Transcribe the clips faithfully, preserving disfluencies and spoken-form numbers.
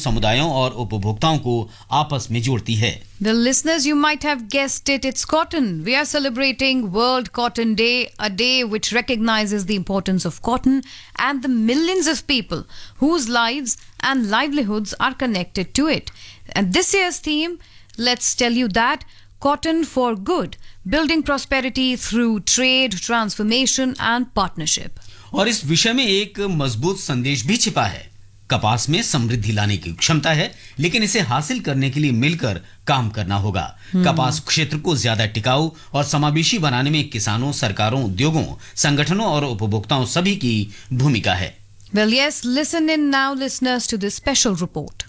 समुदायों और उपभोक्ताओं को आपस में जोड़ती है। Well, listeners, you might have guessed it, it's cotton. We are celebrating World Cotton Day, a day which recognizes the importance of cotton and the millions of people whose lives and livelihoods are connected to it. And this year's theme, let's tell you that, Cotton for Good, building prosperity through trade, transformation and partnership. और इस विषय में एक मजबूत संदेश भी छिपा है। कपास में समृद्धि लाने की क्षमता है, लेकिन इसे हासिल करने के लिए मिलकर काम करना होगा। कपास क्षेत्र को ज्यादा टिकाऊ और समावेशी बनाने में किसानों, सरकारों, उद्योगों, संगठनों और उपभोक्ताओं सभी की भूमिका है। Well, yes, listen in now, listeners, to this special report.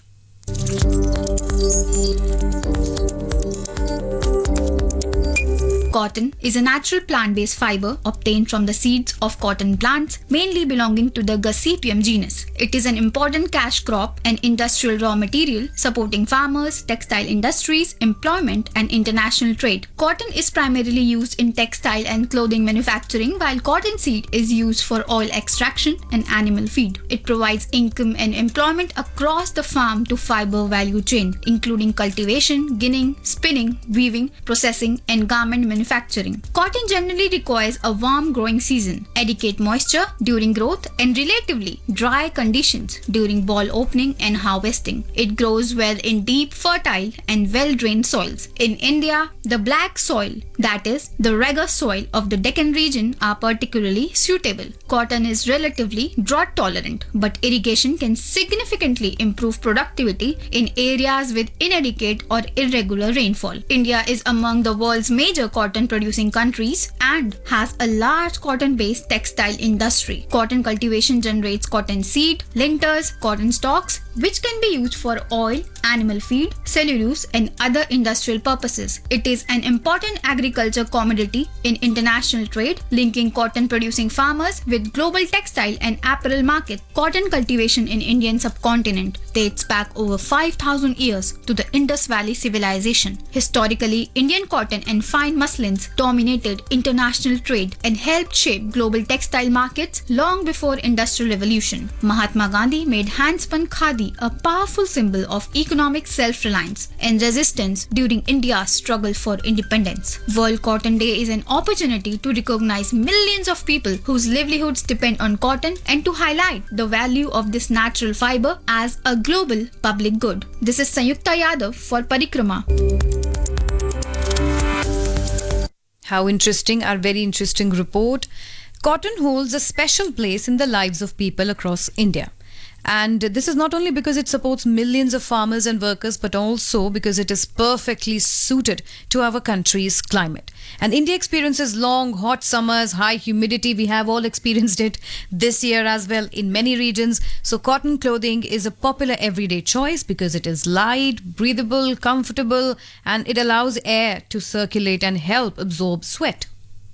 Cotton is a natural plant-based fiber obtained from the seeds of cotton plants, mainly belonging to the Gossypium genus. It is an important cash crop and industrial raw material supporting farmers, textile industries, employment, and international trade. Cotton is primarily used in textile and clothing manufacturing, while cotton seed is used for oil extraction and animal feed. It provides income and employment across the farm to fiber value chain, including cultivation, ginning, spinning, weaving, processing, and garment manufacturing. Manufacturing. Cotton generally requires a warm growing season, adequate moisture during growth, and relatively dry conditions during ball opening and harvesting. It grows well in deep, fertile, and well-drained soils. In India, the black soil, that is, the Raga soil of the Deccan region, are particularly suitable. Cotton is relatively drought tolerant, but irrigation can significantly improve productivity in areas with inadequate or irregular rainfall. India is among the world's major cotton producing countries and has a large cotton-based textile industry. Cotton cultivation generates cotton seed, linters, cotton stalks, which can be used for oil, animal feed, cellulose, and other industrial purposes. It is an important agriculture commodity in international trade, linking cotton-producing farmers with global textile and apparel markets. Cotton cultivation in Indian subcontinent dates back over five thousand years to the Indus Valley civilization. Historically, Indian cotton and fine muslins dominated international trade and helped shape global textile markets long before Industrial Revolution. Mahatma Gandhi made hand-spun khadi a powerful symbol of economic self-reliance and resistance during India's struggle for independence. World Cotton Day is an opportunity to recognize millions of people whose livelihoods depend on cotton and to highlight the value of this natural fiber as a global public good. This is Sanyukta Yadav for Parikrama. How interesting, our very interesting report. Cotton holds a special place in the lives of people across India. And this is not only because it supports millions of farmers and workers, but also because it is perfectly suited to our country's climate. And India experiences long, hot summers, high humidity. We have all experienced it this year as well in many regions. So cotton clothing is a popular everyday choice because it is light, breathable, comfortable, and it allows air to circulate and help absorb sweat.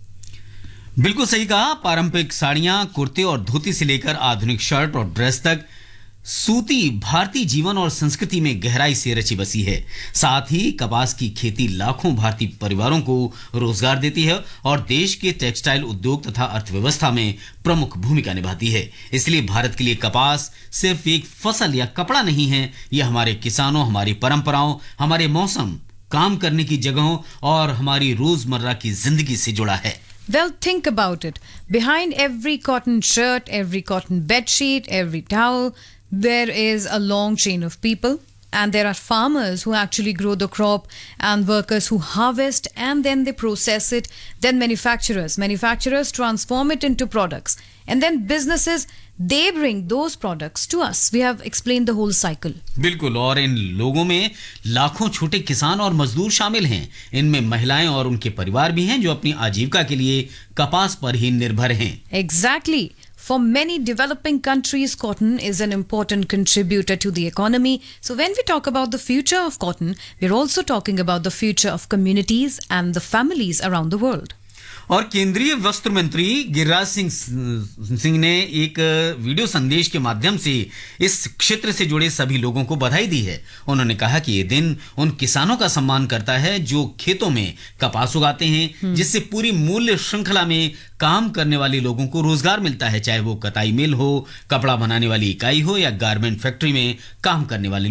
बिल्कुल सही कहा। पारंपरिक साड़ियां, कुर्ते और धोती से लेकर आधुनिक शर्ट और ड्रेस तक सूती भारतीय जीवन और संस्कृति में गहराई से रची बसी है। साथ ही कपास की खेती लाखों भारतीय परिवारों को रोजगार देती है और देश के टेक्सटाइल उद्योग तथा अर्थव्यवस्था में प्रमुख भूमिका निभाती है। इसलिए भारत के लिए कपास सिर्फ एक फसल या कपड़ा नहीं है, यह हमारे किसानों, हमारी परंपराओं, हमारे मौसम, काम करने की जगहों और हमारी रोजमर्रा की जिंदगी से जुड़ा है। Well, think about it. Behind every cotton shirt, every cotton bedsheet, every towel, there is a long chain of people. And there are farmers who actually grow the crop and workers who harvest and then they process it. Then manufacturers. Manufacturers transform it into products. And then businesses, they bring those products to us. We have explained the whole cycle. बिल्कुल, और इन लोगों में लाखों छोटे किसान और मजदूर शामिल हैं। इनमें महिलाएं और उनके परिवार भी हैं जो अपनी आजीविका के लिए कपास पर ही निर्भर हैं। Exactly. For many developing countries, cotton is an important contributor to the economy. So when we talk about the future of cotton, we're also talking about the future of communities and the families around the world. और केंद्रीय वस्त्र मंत्री गिरिराज सिंह सिंह ने एक video संदेश के माध्यम से इस क्षेत्र से जुड़े सभी लोगों को बधाई दी है। उन्होंने कहा कि ये दिन उन किसानों का सम्मान करता है जो खेतों में कपास उगाते हैं, जिससे पूरी मूल्य श्रृंखला में काम करने वाले लोगों को रोजगार मिलता है, चाहे वो कताई मिल हो, कपड़ा बनाने वाली इकाई हो या गारमेंट फैक्ट्री में काम करने वाले